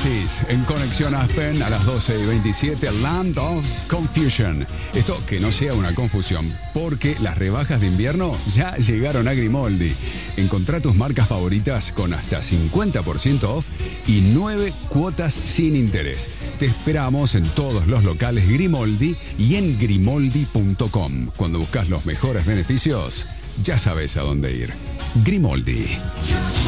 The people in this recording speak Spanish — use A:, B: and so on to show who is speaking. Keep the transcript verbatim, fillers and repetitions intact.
A: Oasis en Conexión Aspen a las doce y veintisiete, Land of Confusion. Esto que no sea una confusión, porque las rebajas de invierno ya llegaron a Grimoldi. Encontrá tus marcas favoritas con hasta cincuenta por ciento off y nueve cuotas sin interés. Te esperamos en todos los locales Grimoldi y en grimoldi punto com. Cuando buscas los mejores beneficios, ya sabes a dónde ir. Grimoldi.